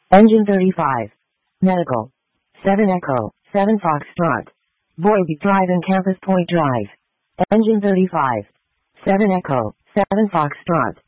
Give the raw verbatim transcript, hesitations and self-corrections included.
Engine thirty-five. Medical. seven Echo, seven Foxtrot. Boybe Drive and Campus Point Drive. Engine thirty-five. seven Echo, seven Foxtrot.